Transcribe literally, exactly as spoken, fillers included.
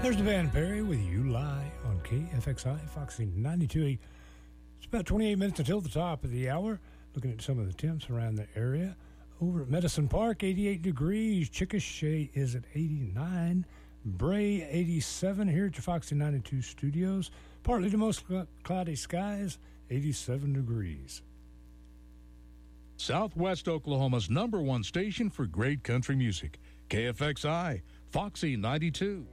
There's the band Perry with You Lie on K F X I, Foxy ninety-two. It's about twenty-eight minutes until the top of the hour. Looking at some of the temps around the area. Over at Medicine Park, eighty-eight degrees. Chickasha is at eighty-nine. Bray, eighty-seven here at your Foxy ninety-two studios. Partly to most cloudy skies, eighty-seven degrees. Southwest Oklahoma's number one station for great country music. K F X I, Foxy ninety-two.